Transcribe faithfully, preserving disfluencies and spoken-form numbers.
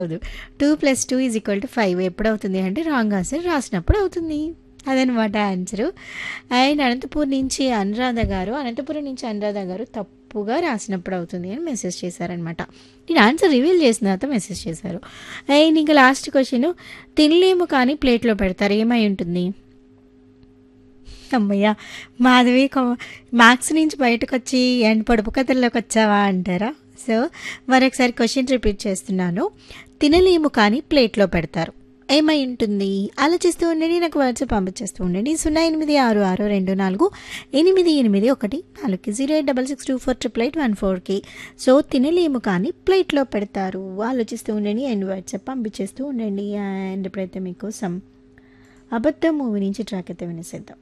అవును. Two plus two is equal to five ఎప్పుడవుతుంది అంటే wrong answer రాసినప్పుడు అవుతుంది. అదనమాట ఆన్సరు. అండ్ అనంతపూర్ నుంచి అనురాధ గారు, అనంతపురం నుంచి అనురాధ గారు తప్పుగా రాసినప్పుడు అవుతుంది అని మెసేజ్ చేశారనమాట. నేను ఆన్సర్ రివీల్ చేసిన తర్వాత మెసేజ్ చేశారు. అండ్ ఇంకా లాస్ట్ క్వశ్చన్, తినలేము కానీ ప్లేట్లో పెడతారు, ఏమై ఉంటుంది? అమ్మయ్య! మాధవి కొ మ్యాథ్స్ నుంచి బయటకొచ్చి అండ్ పొడుపు కథల్లోకి వచ్చావా అంటారా? సో, మరొకసారి క్వశ్చన్ రిపీట్ చేస్తున్నాను. తినలేము కానీ ప్లేట్‌లో పెడతారు, ఏమై ఉంటుంది? ఆలోచిస్తూ ఉండండి. నాకు వాట్సాప్ పంపించేస్తూ ఉండండి. సున్నా ఎనిమిది ఆరు ఆరు రెండు నాలుగు ఎనిమిది ఎనిమిది ఒకటి నాలుగుకి zero eight double six two four triple eight one ఫోర్‌కి. సో, తినలేము కానీ ప్లేట్‌లో పెడతారు. ఆలోచిస్తూ ఉండండి అండ్ వాట్సాప్ పంపించేస్తూ ఉండండి. అండ్ ఇప్పుడైతే మీకోసం 'అబద్ధం' మూవీ నుంచి ట్రాక్ అయితే వినేసేద్దాం.